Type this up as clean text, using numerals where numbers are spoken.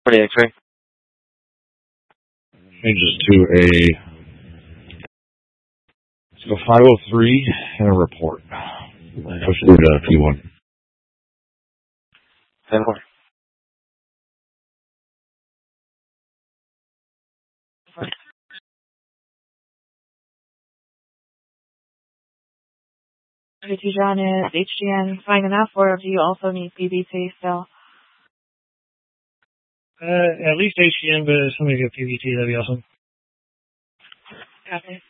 for the X-ray. Changes to a 503 and a report. Push through to P1. 10-4. John, is HGN fine enough, or do you also need PVT still? At least HGN, but if somebody get PVT, that'd be awesome. Copy.